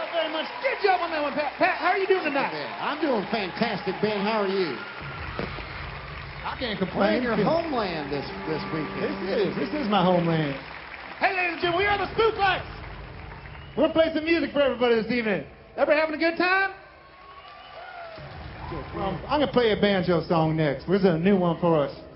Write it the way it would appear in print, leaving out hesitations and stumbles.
very much. Good job on that one, Pat. Pat, how are you doing tonight? I'm doing fantastic, Ben. How are you? I can't Playing complain. your homeland this weekend. This is my homeland. Hey, ladies and gentlemen, we are the Spook Lights. We're going to play some music for everybody this evening. Everybody having a good time? I'm going to play a banjo song next. Here's a new one for us.